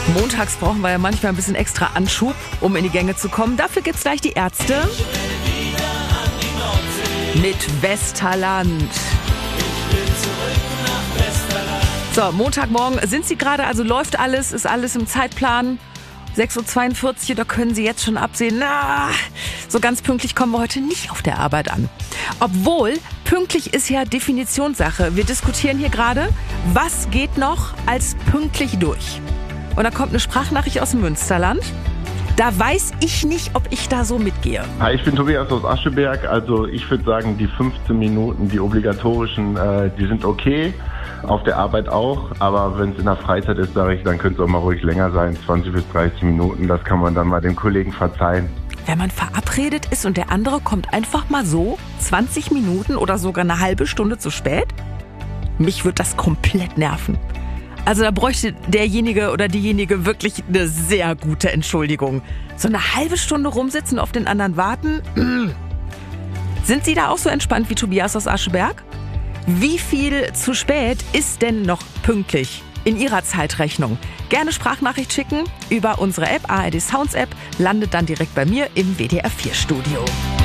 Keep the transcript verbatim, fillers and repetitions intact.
Montags brauchen wir ja manchmal ein bisschen extra Anschub, um in die Gänge zu kommen. Dafür gibt's gleich die Ärzte mit Westerland. So, Montagmorgen sind Sie gerade, also läuft alles, ist alles im Zeitplan. sechs Uhr zweiundvierzig, da können Sie jetzt schon absehen, na, so ganz pünktlich kommen wir heute nicht auf der Arbeit an. Obwohl, pünktlich ist ja Definitionssache. Wir diskutieren hier gerade, was geht noch als pünktlich durch? Und da kommt eine Sprachnachricht aus dem Münsterland. Da weiß ich nicht, ob ich da so mitgehe. Hi, ich bin Tobias aus Ascheberg. Also ich würde sagen, die fünfzehn Minuten, die obligatorischen, äh, die sind okay. Auf der Arbeit auch. Aber wenn es in der Freizeit ist, sage ich, dann könnte es auch mal ruhig länger sein. zwanzig bis dreißig Minuten, das kann man dann mal dem Kollegen verzeihen. Wenn man verabredet ist und der andere kommt einfach mal so zwanzig Minuten oder sogar eine halbe Stunde zu spät, mich würde das komplett nerven. Also da bräuchte derjenige oder diejenige wirklich eine sehr gute Entschuldigung. So eine halbe Stunde rumsitzen, auf den anderen warten. Mm. Sind Sie da auch so entspannt wie Tobias aus Ascheberg? Wie viel zu spät ist denn noch pünktlich in Ihrer Zeitrechnung? Gerne Sprachnachricht schicken über unsere App, A R D Sounds App, landet dann direkt bei mir im W D R vier Studio.